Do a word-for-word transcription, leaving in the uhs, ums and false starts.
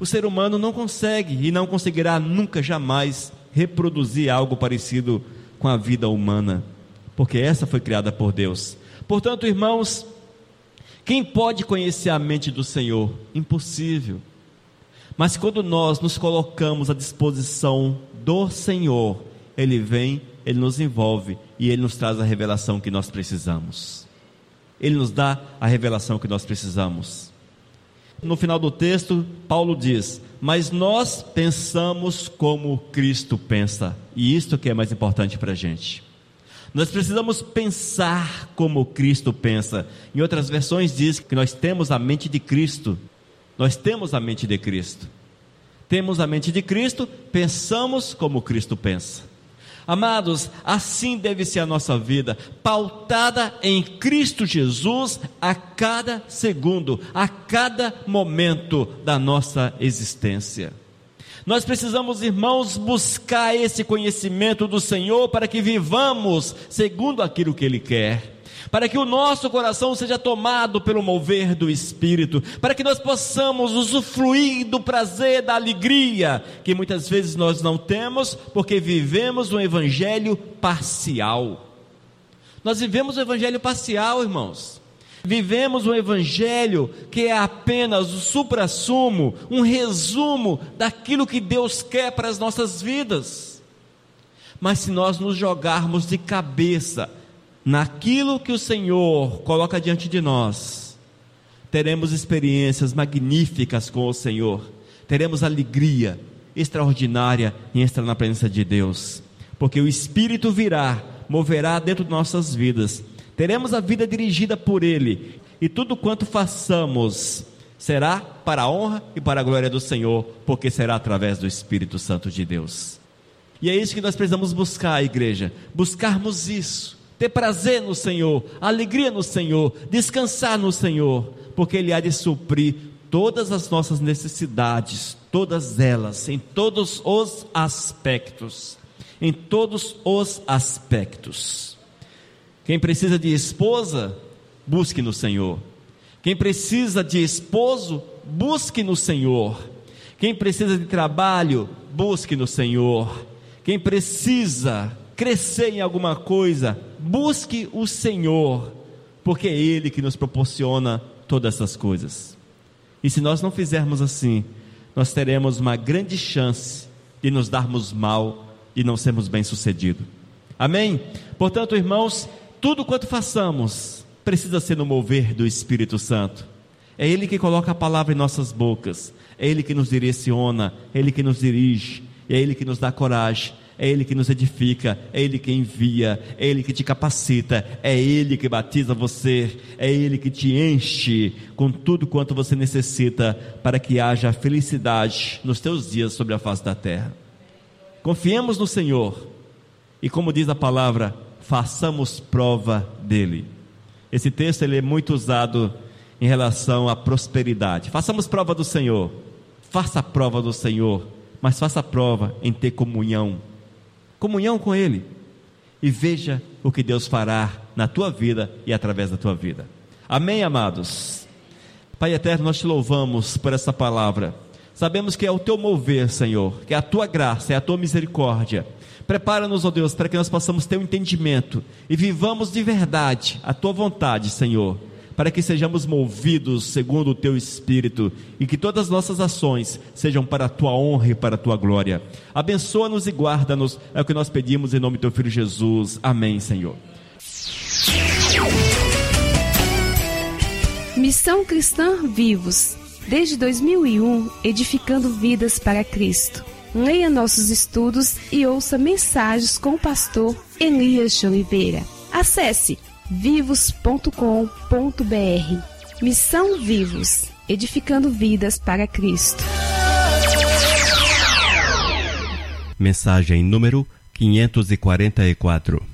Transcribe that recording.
O ser humano não consegue e não conseguirá nunca, jamais, reproduzir algo parecido com a vida humana, porque essa foi criada por Deus. Portanto, irmãos, quem pode conhecer a mente do Senhor? Impossível. Mas quando nós nos colocamos à disposição do Senhor, Ele vem, Ele nos envolve e Ele nos traz a revelação que nós precisamos. Ele nos dá a revelação que nós precisamos. No final do texto, Paulo diz: mas nós pensamos como Cristo pensa. E isto que é mais importante para a gente. Nós precisamos pensar como Cristo pensa. Em outras versões diz que nós temos a mente de Cristo. Nós temos a mente de Cristo. Temos a mente de Cristo, pensamos como Cristo pensa. Amados, assim deve ser a nossa vida, pautada em Cristo Jesus a cada segundo, a cada momento da nossa existência. Nós precisamos, irmãos, buscar esse conhecimento do Senhor para que vivamos segundo aquilo que Ele quer, para que o nosso coração seja tomado pelo mover do Espírito, para que nós possamos usufruir do prazer, da alegria, que muitas vezes nós não temos, porque vivemos um evangelho parcial. Nós vivemos um evangelho parcial, irmãos. Vivemos um evangelho que é apenas o suprassumo, um resumo daquilo que Deus quer para as nossas vidas. Mas se nós nos jogarmos de cabeça naquilo que o Senhor coloca diante de nós, teremos experiências magníficas com o Senhor, teremos alegria extraordinária em estar na presença de Deus, porque o Espírito virá, moverá dentro de nossas vidas, teremos a vida dirigida por Ele, e tudo quanto façamos será para a honra e para a glória do Senhor, porque será através do Espírito Santo de Deus. E é isso que nós precisamos buscar, igreja, buscarmos isso, ter prazer no Senhor, alegria no Senhor, descansar no Senhor, porque Ele há de suprir todas as nossas necessidades, todas elas, em todos os aspectos, em todos os aspectos. Quem precisa de esposa, busque no Senhor. Quem precisa de esposo, busque no Senhor. Quem precisa de trabalho, busque no Senhor. Quem precisa crescer em alguma coisa, busque o Senhor, porque é Ele que nos proporciona todas essas coisas. E se nós não fizermos assim, nós teremos uma grande chance de nos darmos mal e não sermos bem-sucedidos. Amém? Portanto, irmãos, tudo quanto façamos precisa ser no mover do Espírito Santo. É Ele que coloca a palavra em nossas bocas, é Ele que nos direciona, é Ele que nos dirige, é Ele que nos dá coragem, é Ele que nos edifica, é Ele que envia, é Ele que te capacita, é Ele que batiza você, é Ele que te enche com tudo quanto você necessita para que haja felicidade nos teus dias sobre a face da terra. Confiemos no Senhor e, como diz a palavra, façamos prova dEle. Esse texto ele é muito usado em relação à prosperidade. Façamos prova do Senhor, faça a prova do Senhor, mas faça a prova em ter comunhão, comunhão com Ele, e veja o que Deus fará na tua vida e através da tua vida. Amém, amados? Pai eterno, nós te louvamos por essa palavra. Sabemos que é o teu mover, Senhor, que é a tua graça, é a tua misericórdia. Prepara-nos, ó Deus, para que nós possamos ter um entendimento e vivamos de verdade a tua vontade, Senhor, para que sejamos movidos segundo o teu Espírito e que todas as nossas ações sejam para a tua honra e para a tua glória. Abençoa-nos e guarda-nos, é o que nós pedimos em nome do teu Filho Jesus. Amém, Senhor. Missão Cristã Vivos, desde dois mil e um, edificando vidas para Cristo. Leia nossos estudos e ouça mensagens com o pastor Elias de Oliveira. Acesse vivos ponto com ponto br. Missão Vivos, edificando vidas para Cristo. Mensagem número quinhentos e quarenta e quatro.